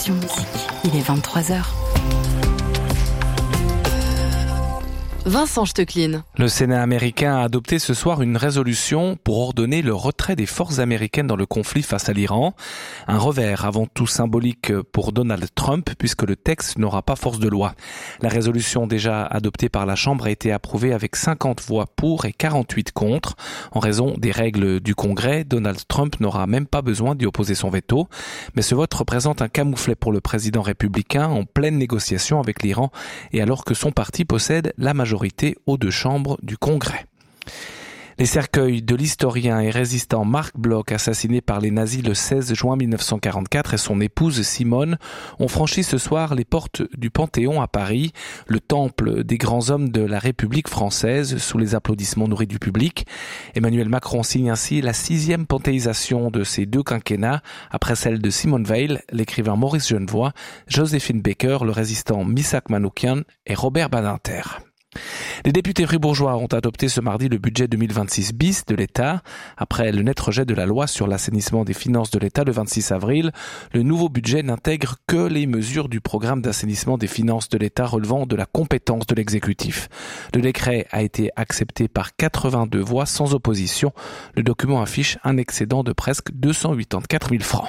Passion Musique. Il est 23h. Vincent Stecklin. Le Sénat américain a adopté ce soir une résolution pour ordonner le retrait des forces américaines dans le conflit face à l'Iran. Un revers avant tout symbolique pour Donald Trump puisque le texte n'aura pas force de loi. La résolution déjà adoptée par la Chambre a été approuvée avec 50 voix pour et 48 contre. En raison des règles du Congrès, Donald Trump n'aura même pas besoin d'y opposer son veto. Mais ce vote représente un camouflet pour le président républicain en pleine négociation avec l'Iran et alors que son parti possède la majorité aux deux chambres du Congrès. Les cercueils de l'historien et résistant Marc Bloch, assassiné par les nazis le 16 juin 1944, et son épouse Simone ont franchi ce soir les portes du Panthéon à Paris, le temple des grands hommes de la République française, sous les applaudissements nourris du public. Emmanuel Macron signe ainsi la 6e panthéisation de ces deux quinquennats, après celle de Simone Veil, l'écrivain Maurice Genevoix, Joséphine Baker, le résistant Missak Manoukian et Robert Badinter. Les députés fribourgeois ont adopté ce mardi le budget 2026 bis de l'État. Après le net rejet de la loi sur l'assainissement des finances de l'État le 26 avril, le nouveau budget n'intègre que les mesures du programme d'assainissement des finances de l'État relevant de la compétence de l'exécutif. Le décret a été accepté par 82 voix sans opposition. Le document affiche un excédent de presque 284 000 francs.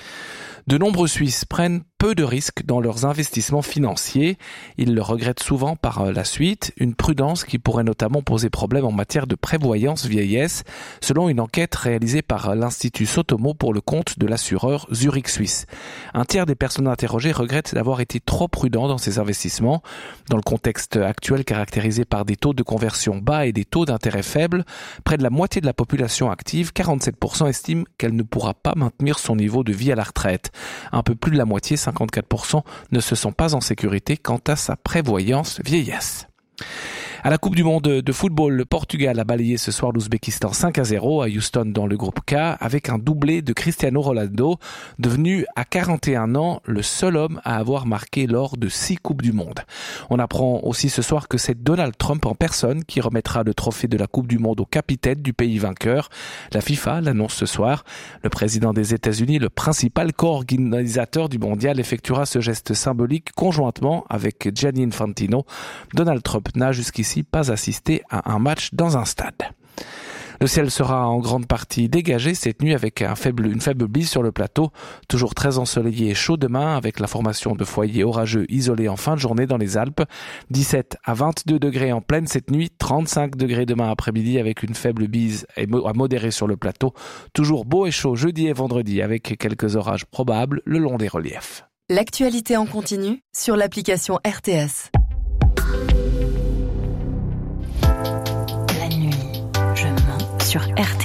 De nombreux Suisses prennent peu de risques dans leurs investissements financiers. Ils le regrettent souvent par la suite, une prudence qui pourrait notamment poser problème en matière de prévoyance vieillesse, selon une enquête réalisée par l'Institut Sotomo pour le compte de l'assureur Zurich Suisse. Un tiers des personnes interrogées regrettent d'avoir été trop prudents dans ces investissements. Dans le contexte actuel caractérisé par des taux de conversion bas et des taux d'intérêt faibles, près de la moitié de la population active, 47%, estiment qu'elle ne pourra pas maintenir son niveau de vie à la retraite. Un peu plus de la moitié, 54%, ne se sent pas en sécurité quant à sa prévoyance vieillesse. À la Coupe du Monde de football, le Portugal a balayé ce soir l'Ouzbékistan 5-0 à Houston dans le groupe K avec un doublé de Cristiano Ronaldo, devenu à 41 ans le seul homme à avoir marqué lors de 6 Coupes du Monde. On apprend aussi ce soir que c'est Donald Trump en personne qui remettra le trophée de la Coupe du Monde au capitaine du pays vainqueur. La FIFA l'annonce ce soir. Le président des États-Unis, le principal co-organisateur du mondial, effectuera ce geste symbolique conjointement avec Gianni Infantino. Donald Trump n'a jusqu'ici pas assisté à un match dans un stade. Le ciel sera en grande partie dégagé cette nuit avec une faible bise sur le plateau. Toujours très ensoleillé et chaud demain avec la formation de foyers orageux isolés en fin de journée dans les Alpes. 17 à 22 degrés en pleine cette nuit, 35 degrés demain après-midi avec une faible bise à modérée sur le plateau. Toujours beau et chaud jeudi et vendredi avec quelques orages probables le long des reliefs. L'actualité en continu sur l'application RTS. Sur RT.